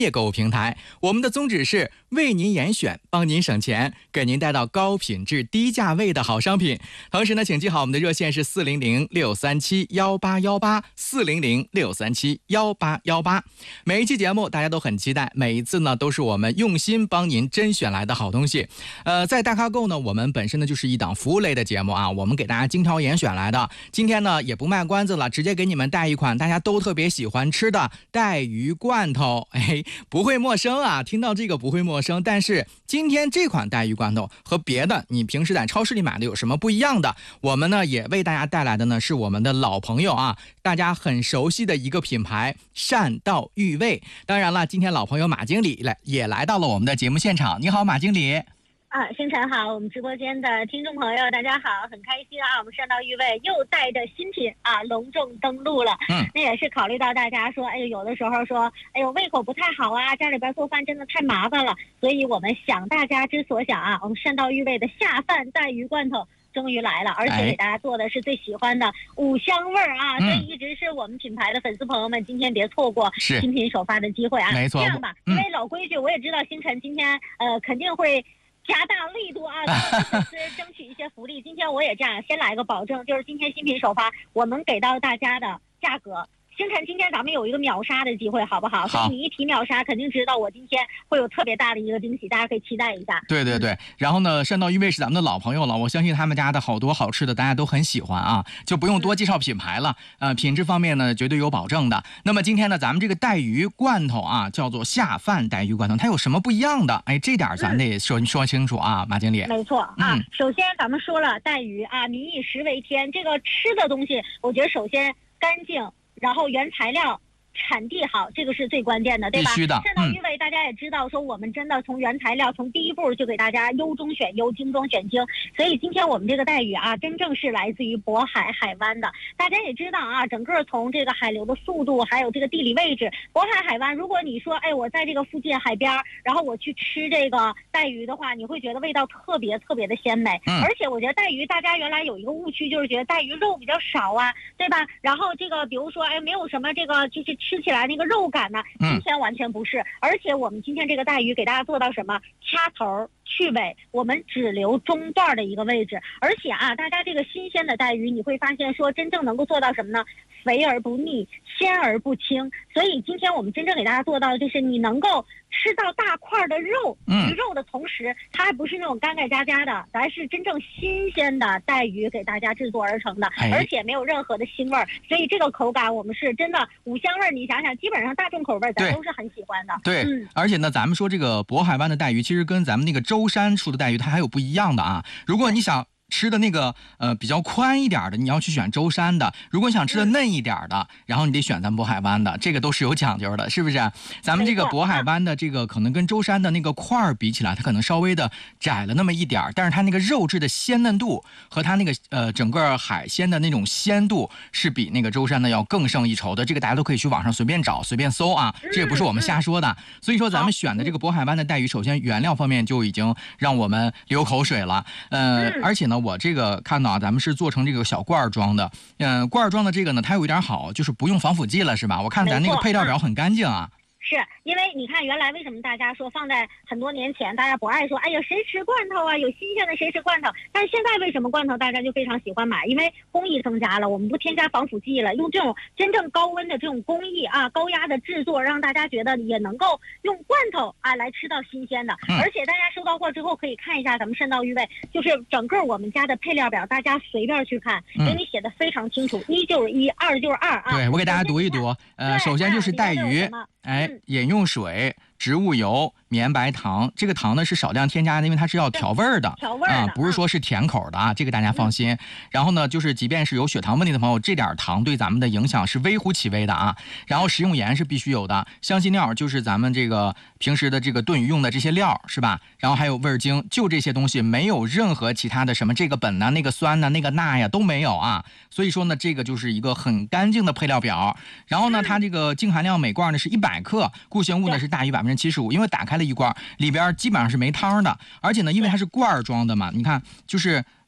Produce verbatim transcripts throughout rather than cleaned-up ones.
业购物平台，我们的宗旨是为您严选，帮您省钱，给您带到高品质、低价位的好商品。同时呢，请记好我们的热线是四零零六三七幺八幺八，四零零六三七幺八幺八。每一期节目大家都很期待，每一次呢都是我们用心帮您甄选来的好东西。呃，在大咖购呢，我们本身呢就是一档服务类的节目啊，我们给大家精挑严选来的。今天呢也不卖关子了，直接给你们带一款大家都特别喜欢吃的带鱼罐头。哎，不会陌生啊，听到这个不会陌生。但是今天这款带鱼罐头和别的你平时在超市里买的有什么不一样的？我们呢也为大家带来的呢是我们的老朋友啊，大家很熟悉的一个品牌善道育味。当然了，今天老朋友马经理来也来到了我们的节目现场。你好，马经理。 啊，星辰好，我们直播间的听众朋友大家好，很开心啊，我们善道育味又带着新品啊隆重登陆了。 嗯， 那也是考虑到大家说，哎呦，有的时候说，哎呦，胃口不太好啊，家里边做饭真的太麻烦了，所以我们想大家之所想啊，我们善道育味的下饭带鱼罐头终于来了，而且给大家做的是最喜欢的五香味儿啊、嗯，所以一直是我们品牌的粉丝朋友们，今天别错过新品首发的机会啊。 没错， 这样吧，因为老规矩，我也知道星辰今天呃肯定会加大力度啊，为粉丝争取一些福利。今天我也这样，先来个保证，就是今天新品首发，我们给到大家的价格。星辰，今天咱们有一个秒杀的机会，好不好？所以你一提秒杀，肯定知道我今天会有特别大的一个惊喜，大家可以期待一下。 对对对，然后呢，善道育味是咱们的老朋友了，我相信他们家的好多好吃的大家都很喜欢啊，就不用多介绍品牌了。呃，品质方面呢，绝对有保证的。那么今天呢，咱们这个带鱼罐头啊，叫做下饭带鱼罐头，它有什么不一样的？哎，这点咱得说、嗯、说清楚啊，马经理。 没错啊、嗯，首先咱们说了带鱼啊，民以食为天，这个吃的东西，我觉得首先干净。然后原材料产地好，这个是最关键的，对吧？ 必须的。 善道育味大家也知道，说我们真的从原材料，从第一步就给大家优中选优，精中选精。所以今天我们这个带鱼啊，真正是来自于渤海海湾的。大家也知道啊，整个从这个海流的速度，还有这个地理位置，渤海海湾，如果你说，哎，我在这个附近海边，然后我去吃这个带鱼的话，你会觉得味道特别特别的鲜美。 嗯、 而且我觉得带鱼，大家原来有一个误区，就是觉得带鱼肉比较少啊，对吧？然后这个比如说，哎，没有什么这个就是吃起来那个肉感呢，今天完全不是、嗯、而且我们今天这个带鱼给大家做到什么，掐头去尾，我们只留中段的一个位置。而且啊，大家这个新鲜的带鱼你会发现说真正能够做到什么呢，肥而不腻，鲜而不清。所以今天我们真正给大家做到的就是你能够吃到大块的肉，鱼肉的同时、嗯、它还不是那种干干渣渣的，咱是真正新鲜的带鱼给大家制作而成的、哎、而且没有任何的腥味，所以这个口感我们是真的五香味，你想想基本上大众口味咱都是很喜欢的。 对、嗯、而且呢咱们说这个渤海湾的带鱼其实跟咱们那个舟山出的带鱼它还有不一样的啊。如果你想吃的那个呃比较宽一点的，你要去选舟山的；如果你想吃的嫩一点的，然后你得选咱渤海湾的，这个都是有讲究的，是不是？咱们这个渤海湾的这个可能跟舟山的那个块儿比起来，它可能稍微的窄了那么一点，但是它那个肉质的鲜嫩度和它那个呃整个海鲜的那种鲜度是比那个舟山的要更胜一筹的。这个大家都可以去网上随便找随便搜啊，这也不是我们瞎说的。所以说咱们选的这个渤海湾的带鱼，首先原料方面就已经让我们流口水了，呃，而且呢。我这个看到啊，咱们是做成这个小罐装的，嗯、呃，罐装的这个呢，它有一点好，就是不用防腐剂了，是吧？我看咱那个配料表很干净啊。 是因为你看原来为什么大家说放在很多年前大家不爱说，哎呀谁吃罐头啊，有新鲜的谁吃罐头，但是现在为什么罐头大家就非常喜欢买，因为工艺增加了，我们不添加防腐剂了，用这种真正高温的这种工艺啊，高压的制作，让大家觉得也能够用罐头啊来吃到新鲜的、嗯、而且大家收到货之后可以看一下咱们善道育味，就是整个我们家的配料表，大家随便去看，给你写的非常清楚，一就是一，二就是二啊。 对，我给大家读一读，呃，首先就是带鱼，哎，饮用水、植物油、绵白糖，这个糖呢是少量添加的，因为它是要调味儿的， 调味儿啊，不是说是甜口的啊，这个大家放心。嗯、然后呢，就是即便是有血糖问题的朋友，这点糖对咱们的影响是微乎其微的啊。然后食用盐是必须有的，香辛料就是咱们这个平时的这个炖鱼用的这些料是吧？然后还有味精，就这些东西，没有任何其他的什么这个苯呐、那个酸呐、那个钠呀都没有啊。所以说呢，这个就是一个很干净的配料表。然后呢，它这个净含量每罐呢是一百克，固形物呢是大于百分之七十五，因为打开了一罐里边基本上是没汤的，而且呢，因为它是罐装的嘛，你看就是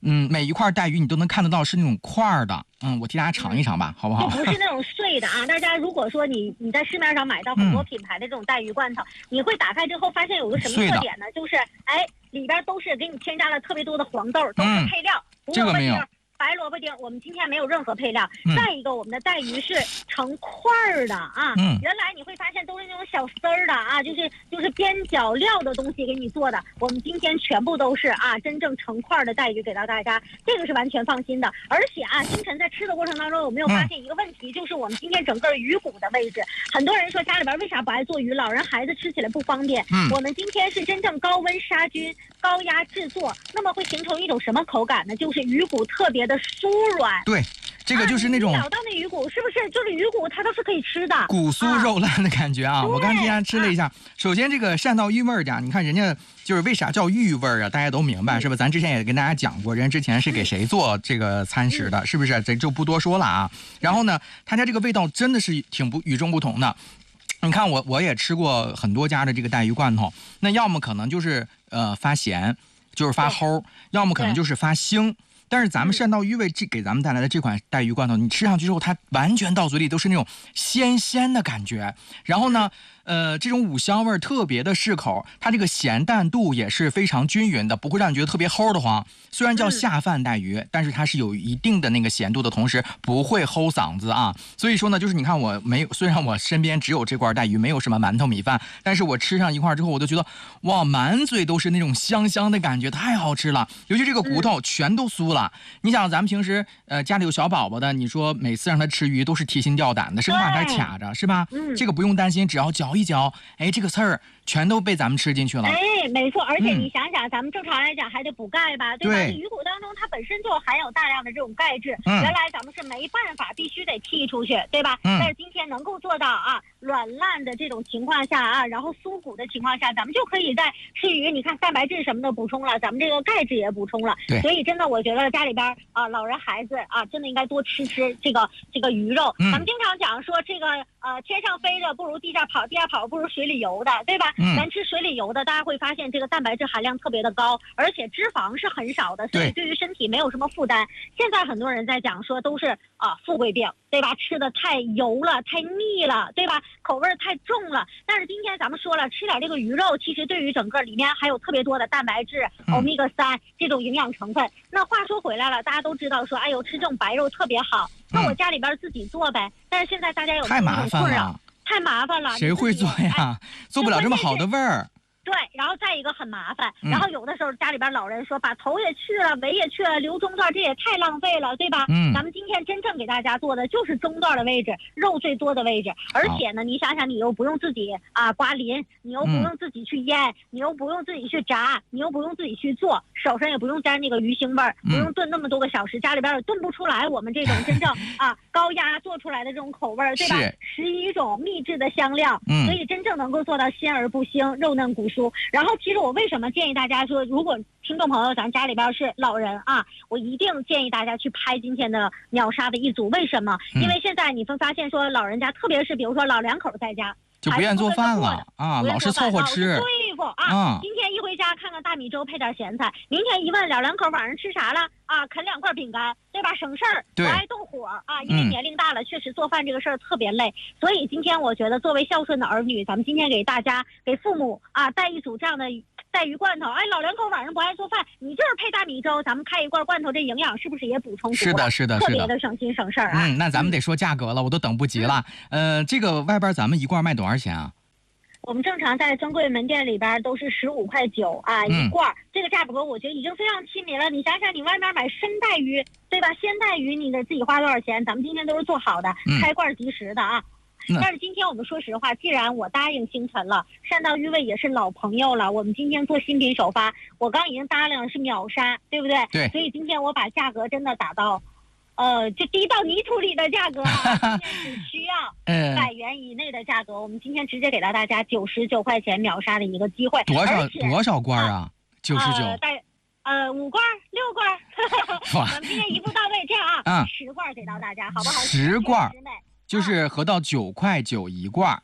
嗯，每一块带鱼你都能看得到是那种块儿的。嗯，我替大家尝一尝吧，嗯、好不好？ 就不是那种碎的啊！大家如果说你你在市面上买到很多品牌的这种带鱼罐头，嗯、你会打开之后发现有个什么特点呢？就是哎，里边都是给你添加了特别多的黄豆，都是配料， 嗯、这个没有。 白萝卜丁，我们今天没有任何配料。嗯、再一个，我们的带鱼是成块儿的啊。嗯。原来你会发现都是那种小丝儿的啊，就是就是边角料的东西给你做的。我们今天全部都是啊，真正成块儿的带鱼给到大家，这个是完全放心的。而且啊，星辰在吃的过程当中有没有发现一个问题，嗯、就是我们今天整个鱼骨的位置，很多人说家里边为啥不爱做鱼，老人孩子吃起来不方便。嗯。我们今天是真正高温杀菌、高压制作，那么会形成一种什么口感呢？就是鱼骨特别的酥软。 对，这个就是那种、 啊、你找到那鱼骨是不是就是鱼骨它都是可以吃的， 骨酥肉烂的感觉啊！啊我刚才家吃了一下，啊、首先这个汕道鱼味儿的，你看人家就是为啥叫鱼味儿啊？大家都明白、嗯、是吧？咱之前也跟大家讲过，人家之前是给谁做这个餐食的，嗯、是不是？这就不多说了啊。然后呢，他家这个味道真的是挺不与众不同的。你看我我也吃过很多家的这个带鱼罐头，那要么可能就是呃发咸，就是发齁，要么可能就是发腥。但是咱们汕道鱼味这给咱们带来的这款带鱼罐头，你吃上去之后，它完全到嘴里都是那种鲜鲜的感觉。然后呢，呃，这种五香味特别的适口，它这个咸淡度也是非常均匀的，不会让你觉得特别齁的慌。虽然叫下饭带鱼，但是它是有一定的那个咸度的同时，不会齁嗓子啊。所以说呢，就是你看我没有，虽然我身边只有这罐带鱼，没有什么馒头米饭，但是我吃上一块之后，我就觉得哇，满嘴都是那种香香的感觉，太好吃了。尤其这个骨头全都酥了。你想咱们平时呃家里有小宝宝的，你说每次让他吃鱼都是提心吊胆的，生怕他卡着，是吧？嗯，这个不用担心，只要嚼一嚼，哎，这个刺儿全都被咱们吃进去了。 哎，没错，而且你想想，嗯、咱们正常来讲还得补钙吧，对吧？对鱼骨当中它本身就含有大量的这种钙质，嗯、原来咱们是没办法，必须得剔出去，对吧？嗯、但是今天能够做到啊，软烂的这种情况下啊，然后酥骨的情况下，咱们就可以在吃鱼，你看蛋白质什么的补充了，咱们这个钙质也补充了。对，所以真的我觉得家里边啊，老人孩子啊，真的应该多吃吃这个这个鱼肉。嗯、咱们经常讲说这个呃天上飞的不如地下跑，地下跑不如水里游的，对吧？嗯、咱吃水里游的，大家会发现这个蛋白质含量特别的高，而且脂肪是很少的，所以对于身体没有什么负担。现在很多人在讲说都是啊富贵病，对吧？吃的太油了，太腻了，对吧？口味太重了。但是今天咱们说了，吃点这个鱼肉，其实对于整个里面还有特别多的蛋白质、欧米伽三这种营养成分。那话说回来了，大家都知道说，哎呦，吃这种白肉特别好。那我家里边自己做呗。但是现在大家有太麻烦了， 太麻烦了， 谁会做呀？哎、做不了这么好的味儿。 对，然后再一个很麻烦，然后有的时候家里边老人说把头也去了，尾也去了，留中段这也太浪费了，对吧？嗯，咱们今天真正给大家做的就是中段的位置，肉最多的位置，而且呢，你想想，你又不用自己啊刮鳞，你又不用自己去腌，嗯、你又不用自己去炸，你又不用自己去做，手上也不用沾那个鱼腥味儿，不用炖那么多个小时，家里边也炖不出来我们这种真正啊高压做出来的这种口味儿，对吧？十一种秘制的香料，嗯、所以真正能够做到鲜而不腥，肉嫩骨。然后其实我为什么建议大家说，如果听众朋友咱家里边是老人啊，我一定建议大家去拍今天的秒杀的一组。为什么？因为现在你会发现说，老人家特别是比如说老两口在家就不愿做饭了啊，老是凑合吃对付啊。今天一回家看看大米粥配点咸菜，明天一问老两口晚上吃啥了啊，啃两块饼干，对吧？省事儿，不爱动火啊。因为年龄大了，确实做饭这个事儿特别累。所以今天我觉得，作为孝顺的儿女，咱们今天给大家给父母啊带一组这样的带鱼罐头。哎，老两口晚上不爱做饭，你就是配大米粥，咱们开一罐罐头，这营养是不是也补充足了？ 是的，是的， 特别的省心省事儿啊。 嗯，那咱们得说价格了，我都等不及了。嗯、呃，这个外边咱们一罐卖多少钱啊？ 我们正常在专柜门店里边都是十五块九啊一罐、嗯，这个价格我觉得已经非常亲民了。你想想，你外面买生带鱼，对吧？鲜带鱼你得自己花多少钱？咱们今天都是做好的，嗯、开罐即食的啊。嗯、但是今天我们说实话，既然我答应星辰了，汕道鱼味也是老朋友了，我们今天做新品首发，我刚已经答应了是秒杀，对不对？ 对。 所以今天我把价格真的打到。呃，就滴到泥土里的价格啊，今天只需要百元以内的价格，我们今天直接给到大家九十九块钱秒杀的一个机会。 多少多少罐啊？九十九。 带呃五罐六罐，我们今天一步到位，这样啊，嗯，十罐给到大家，好不好？ 十罐，就是合到九块九一罐。 嗯，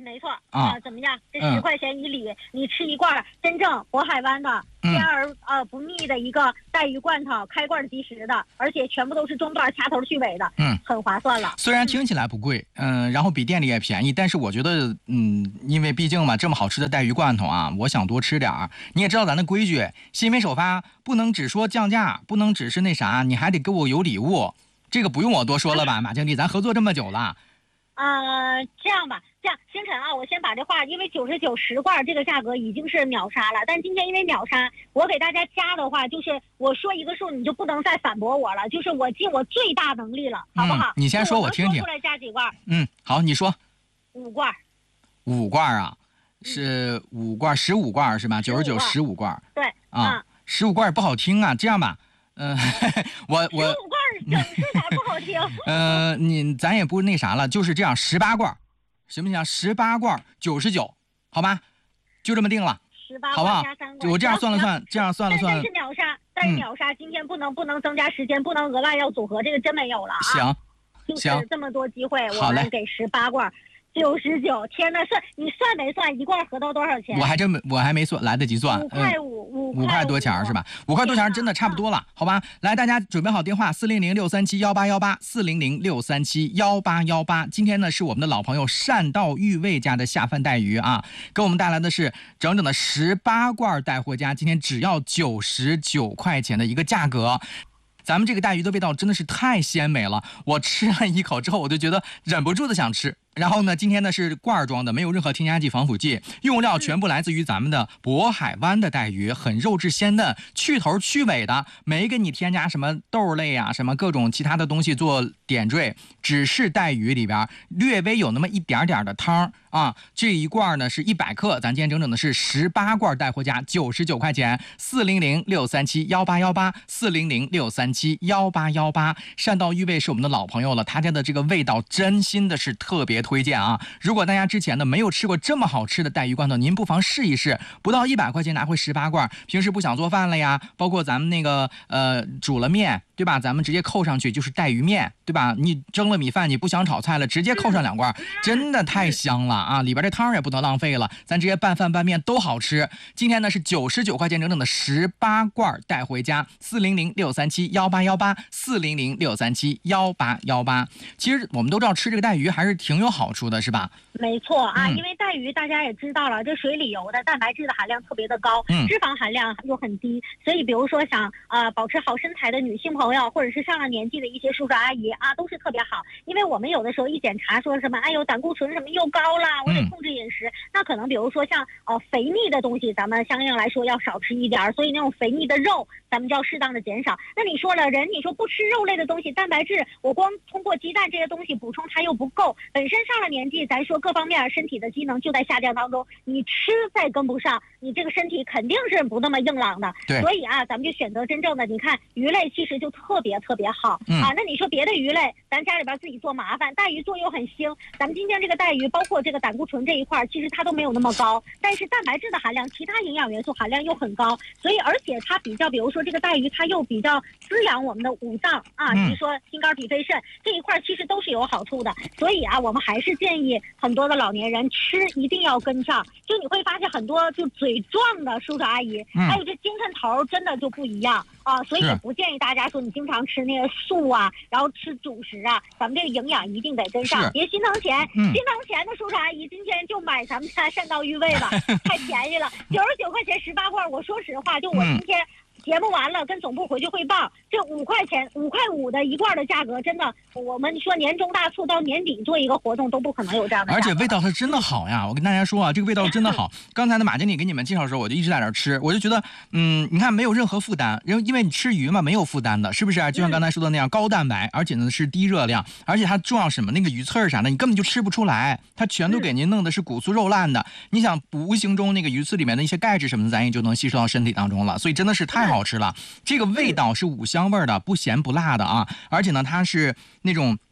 没错啊、 呃，怎么样？这嗯十块钱一礼，你吃一罐真正渤海湾的鲜而呃不腻的一个带鱼罐头，开罐即食的，而且全部都是中段掐头去尾的， 嗯， 很划算了。 虽然听起来不贵，嗯，然后比店里也便宜，但是我觉得，嗯，因为毕竟嘛，这么好吃的带鱼罐头啊，我想多吃点儿。你也知道咱的规矩，新品首发不能只说降价，不能只是那啥，你还得给我有礼物。这个不用我多说了吧，马经理，咱合作这么久了。 呃，这样吧，这样星辰啊，我先把这话，因为九十九十罐这个价格已经是秒杀了，但今天因为秒杀，我给大家加的话，就是我说一个数，你就不能再反驳我了，就是我尽我最大能力了，好不好？ 嗯、你先说，我听听。 说出来加几罐？ 嗯，好，你说。 五罐。 五罐啊，是五罐，十五罐是吧？九十九十五罐。 对。 啊，十五罐不好听啊，这样吧。嗯、呃，我我十五罐整数才不好听。 呃，你咱也不那啥了，就是这样，十八罐，行不行？十八罐九十九，好吧？就这么定了， 十八好不好？ 加三罐， 我这样算了算，这样算了算。 但是秒杀，但是秒杀，今天不能不能增加时间，不能额外要组合，这个真没有了啊。 行， 就是这么多机会，我们给十八罐。九十九，天呐，算你算没算一罐合到多少钱？ 我还真没，我还没算，来得及算。 五块五，五五块多钱是吧？五块多钱真的差不多了，好吧？来，大家准备好电话，四零零六三七幺八幺八，四零零六三七幺八幺八。今天呢是我们的老朋友善道裕味家的下饭带鱼啊，给我们带来的是整整的十八罐带货价，今天只要九十九块钱的一个价格。咱们这个带鱼的味道真的是太鲜美了，我吃了一口之后，我就觉得忍不住的想吃。然后呢，今天呢是罐装的，没有任何添加剂、防腐剂，用料全部来自于咱们的渤海湾的带鱼，很肉质鲜嫩，去头去尾的，没给你添加什么豆类啊、什么各种其他的东西做点缀，只是带鱼里边略微有那么一点点的汤啊。这一罐呢是一百克，咱今天整整的是十八罐带货价九十九块钱，四零零六三七幺八幺八，四零零六三七幺八幺八。善道裕味是我们的老朋友了，他家的这个味道真心的是特别推荐啊！如果大家之前呢没有吃过这么好吃的带鱼罐头，您不妨试一试，不到一百块钱拿回十八罐。平时不想做饭了呀，包括咱们那个呃煮了面，对吧？咱们直接扣上去就是带鱼面，对吧？你蒸了米饭，你不想炒菜了，直接扣上两罐，真的太香了啊！里边这汤也不能浪费了，咱直接拌饭拌面都好吃。今天呢是九十九块钱整整的十八罐带回家，四零零六三七幺八幺八，四零零六三七幺八幺八。其实我们都知道吃这个带鱼还是挺有好处的，是吧？ 没错啊， 嗯、 因为带鱼大家也知道了，这水里游的蛋白质的含量特别的高， 嗯、 脂肪含量又很低，所以比如说想呃保持好身材的女性朋友，或者是上了年纪的一些叔叔阿姨啊，都是特别好。因为我们有的时候一检查说什么，哎呦胆固醇什么又高了，我得控制饮食。嗯、那可能比如说像呃肥腻的东西，咱们相应来说要少吃一点，所以那种肥腻的肉，咱们就要适当的减少。那你说了，人你说不吃肉类的东西，蛋白质我光通过鸡蛋这些东西补充它又不够，本身上了年纪，咱说各方面身体的机能就在下降当中，你吃再跟不上，你这个身体肯定是不那么硬朗的。 对， 所以啊，咱们就选择真正的，你看鱼类其实就特别特别好、 嗯、 啊。那你说别的鱼类，咱家里边自己做麻烦，带鱼做又很腥。咱们今天这个带鱼，包括这个胆固醇这一块，其实它都没有那么高，但是蛋白质的含量、其他营养元素含量又很高，所以而且它比较，比如说这个带鱼，它又比较滋养我们的五脏啊， 嗯、 你说心肝脾肺肾这一块，其实都是有好处的。所以啊，我们还是建议很多的老年人吃一定要跟上。就你会发现很多就嘴壮的叔叔阿姨， 嗯、 还有这精神头真的就不一样啊，所以也不建议大家说你经常吃那个素啊，然后吃主食啊，咱们这个营养一定得跟上，别心疼钱。 嗯、 心疼钱的叔叔阿姨，今天就买咱们家善道裕味吧，太便宜了，九十九块钱十八罐。我说实话，就我今天。嗯节目完了，跟总部回去汇报，这五块钱、五块五的一罐的价格，真的，我们说年终大促到年底做一个活动都不可能有这样的。 而且味道它真的好呀！我跟大家说啊，这个味道真的好。刚才的马经理给你们介绍的时候，我就一直在那吃，我就觉得，嗯，你看没有任何负担，因为因为你吃鱼嘛，没有负担的，是不是？就像刚才说的那样，高蛋白，而且呢是低热量，而且它重要什么？那个鱼刺儿啥的，你根本就吃不出来，它全都给您弄的是骨酥肉烂的。你想，无形中那个鱼刺里面的一些钙质什么的，咱也就能吸收到身体当中了。所以真的是太好吃了。这个味道是五香味的，不咸不辣的啊，而且呢，它是那种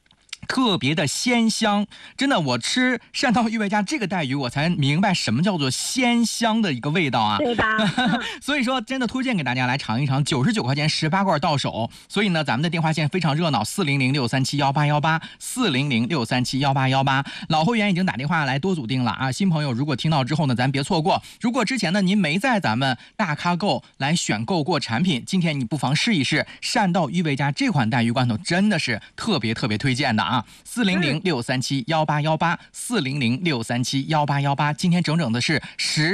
特别的鲜香，真的，我吃汕道裕味家这个带鱼，我才明白什么叫做鲜香的一个味道啊， 对吧？ 所以说，真的推荐给大家来尝一尝，九十九块钱十八罐到手。所以呢，咱们的电话线非常热闹，四零零六三七幺八幺八，四零零六三七幺八幺八。老会员已经打电话来多组订了啊，新朋友如果听到之后呢，咱别错过。如果之前呢您没在咱们大咖购来选购过产品，今天你不妨试一试汕道裕味家这款带鱼罐头，真的是特别特别推荐的啊。四零零六三七幺八幺八，四零零六三七幺八幺八，今天整整的是十。